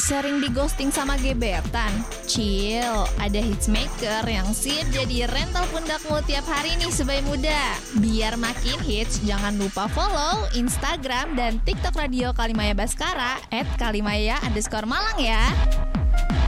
Sering di ghosting sama gebetan? Chill, ada hitsmaker yang siap jadi rental pundakmu tiap hari nih sebaik muda. Biar makin hits, jangan lupa follow Instagram dan TikTok Radio Kalimaya Baskara @kalimaya_Malang ya.